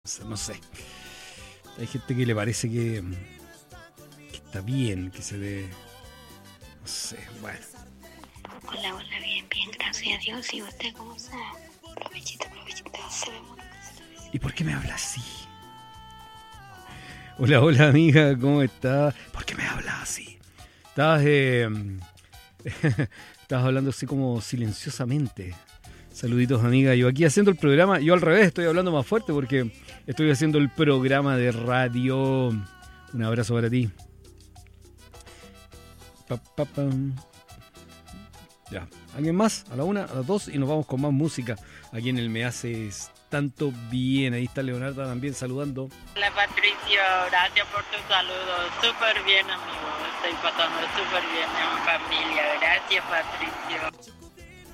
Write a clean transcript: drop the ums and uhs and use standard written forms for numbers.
No sé. Hay gente que le parece que está bien, que se dé. No sé, bueno. Hola, bien, gracias a Dios. ¿Y usted cómo está? Provechito, se ve muy bien. ¿Y por qué me habla así? Hola amiga, ¿cómo estás? ¿Por qué me hablas así? Estabas hablando así como silenciosamente. Saluditos amiga, yo aquí haciendo el programa, yo al revés, estoy hablando más fuerte porque estoy haciendo el programa de radio. Un abrazo para ti. Ya, ¿alguien más? A la 1, a las 2 y nos vamos con más música. Aquí en el Me Haces Tanto Bien. Ahí está Leonarda también saludando. Hola Patricio, gracias por tu saludo. Súper bien amigo, estoy pasando súper bien en familia. Gracias Patricio.